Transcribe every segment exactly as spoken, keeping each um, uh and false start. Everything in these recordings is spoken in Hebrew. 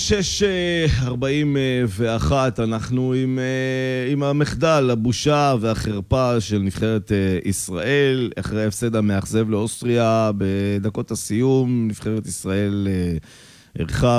שש ארבעים ואחת, אנחנו עם, עם המחדל, הבושה והחרפה של נבחרת ישראל, אחרי ההפסד המאכזב לאוסטריה בדקות הסיום. נבחרת ישראל ערכה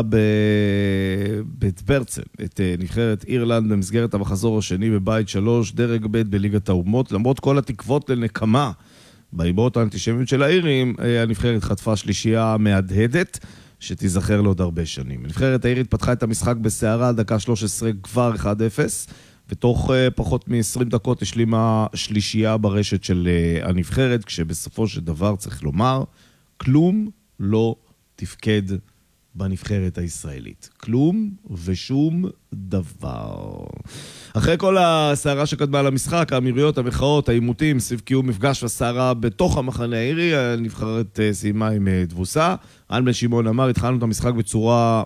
בברצן את נבחרת אירלנד במסגרת המחזור השני בבית שלוש, דרג ב' בליגת האומות. למרות כל התקוות לנקמה באימות האנטישמיות של האירים, הנבחרת חטפה שלישייה מהדהדת שתיזכר לעוד הרבה שנים. הנבחרת האירית פתחה את המשחק בסערה, דקה שלוש עשרה כבר אחד אפס, ותוך uh, פחות מ-עשרים דקות השלימה שלישייה ברשת של uh, הנבחרת, כשבסופו של דבר צריך לומר, כלום לא תפקד בנבחרת הישראלית. כלום ושום דבר. אחרי כל הסערה שקדמה למשחק, האמירויות, המחאות, העימותים, סביב קיום מפגש והסערה בתוך המחנה העירי, הנבחרת סיימה עם תבוסה. רן בן שמעון אמר, התחלנו את המשחק בצורה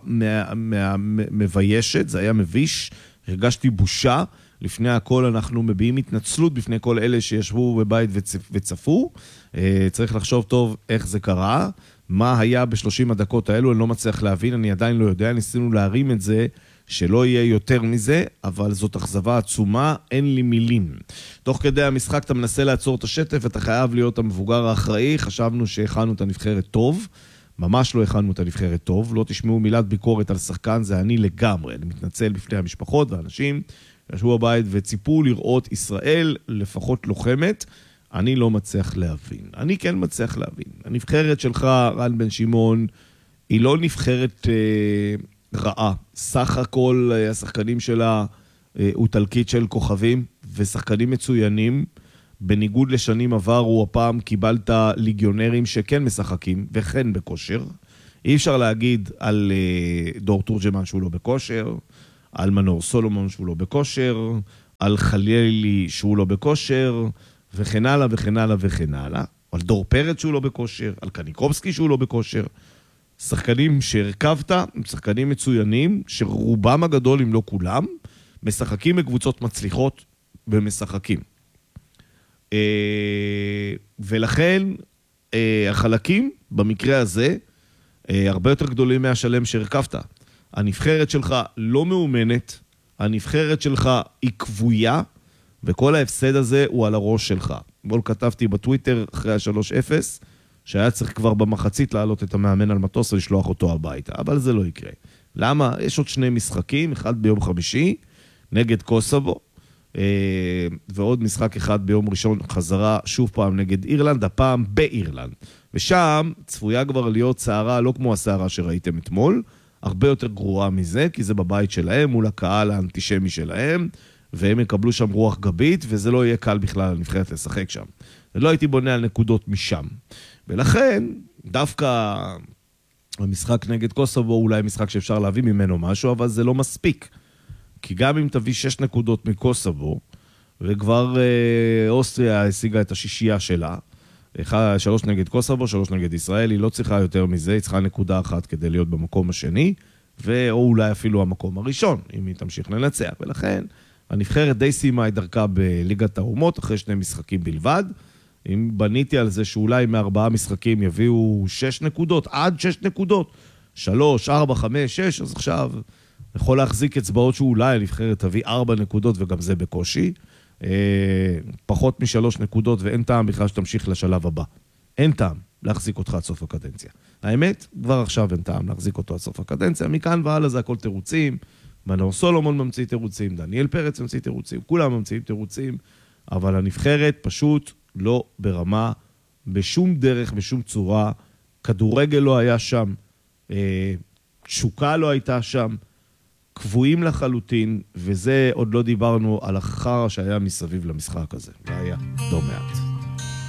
מביישת, זה היה מביש, הרגשתי בושה. לפני הכל אנחנו מביעים התנצלות בפני כל אלה שישבו בבית וצפו. צריך לחשוב טוב איך זה קרה. מה היה בשלושים הדקות האלו, אני לא מצליח להבין, אני עדיין לא יודע, ניסינו להרים את זה, שלא יהיה יותר מזה, אבל זאת אכזבה עצומה, אין לי מילים. תוך כדי המשחק אתה מנסה לעצור את השטף, אתה חייב להיות המבוגר האחראי, חשבנו שהכנו את הנבחרת טוב, ממש לא הכנו את הנבחרת טוב, לא תשמעו מילת ביקורת על שחקן, זה אני לגמרי, אני מתנצל בפני המשפחות והאנשים, ישבו בבית וציפו לראות ישראל, לפחות לוחמת, אני לא מצליח להבין. אני כן מצליח להבין. הנבחרת שלך, רן בן שמעון, היא לא נבחרת אה, רעה. סך הכל השחקנים שלה אה, הוא תלכית של כוכבים, ושחקנים מצוינים. בניגוד לשנים עברו, הפעם קיבלת ליגיונרים שכן משחקים, וכן בכושר. אי אפשר להגיד על אה, דור תורג'מן שהוא לא בכושר, על מנור סולומון שהוא לא בכושר, על חלילי שהוא לא בכושר, וכן הלאה וכן הלאה וכן הלאה, על דור פרץ שהוא לא בכושר, על קניקובסקי שהוא לא בכושר. שחקנים שהרכבת, שחקנים מצוינים, שרובם הגדול אם לא כולם, משחקים בקבוצות מצליחות ומשחקים. ולכן החלקים במקרה הזה הרבה יותר גדולים מהשלם שהרכבת. הנבחרת שלך לא מאומנת, הנבחרת שלך היא קבויה, וכל ההפסד הזה הוא על הראש שלך. בול כתבתי בטוויטר אחרי ה-שלוש אפס, שהיה צריך כבר במחצית לעלות את המאמן על מטוס ולשלוח אותו הביתה, אבל זה לא יקרה. למה? יש עוד שני משחקים, אחד ביום חמישי, נגד קוסובו, ועוד משחק אחד ביום ראשון חזרה שוב פעם נגד אירלנד, הפעם באירלנד. ושם צפויה כבר להיות סערה, לא כמו הסערה שראיתם אתמול, הרבה יותר גרועה מזה, כי זה בבית שלהם, מול הקהל האנטישמי שלהם, והם יקבלו שם רוח גבית, וזה לא יהיה קל בכלל לנבחרת לשחק שם. ולא הייתי בונה על נקודות משם. ולכן, דווקא המשחק נגד קוסובו, אולי משחק שאפשר להביא ממנו משהו, אבל זה לא מספיק. כי גם אם תביא שש נקודות מקוסובו, וכבר אה, אוסטריה השיגה את השישייה שלה, אחד, שלוש נגד קוסובו, שלוש נגד ישראל, היא לא צריכה יותר מזה, היא צריכה נקודה אחת כדי להיות במקום השני, ואו אולי אפילו המקום הראשון, אם היא תמשיך לנצח. ולכן, הנבחרת די סיימה את דרכה בליגת האומות, אחרי שני משחקים בלבד. אם בניתי על זה שאולי מארבעה משחקים יביאו שש נקודות, עד שש נקודות, שלוש, ארבע, חמש, שש, אז עכשיו יכול להחזיק אצבעות שאולי הנבחרת תביא ארבע נקודות, וגם זה בקושי. פחות משלוש נקודות, ואין טעם בכלל שתמשיך לשלב הבא. אין טעם להחזיק אותך עד סוף הקדנציה. האמת, כבר עכשיו אין טעם להחזיק אותו עד סוף הקדנציה. מכאן והלאה זה הכל תירוצים. מנור סולומון ממציא תירוצים, דניאל פרץ ממציא תירוצים, כולם ממציאים תירוצים, אבל הנבחרת פשוט לא ברמה, בשום דרך, בשום צורה. כדורגל לא היה שם, תשוקה לא הייתה שם, קבועים לחלוטין, וזה עוד לא דיברנו על החרא שהיה מסביב למשחק הזה. זה היה לא מעט.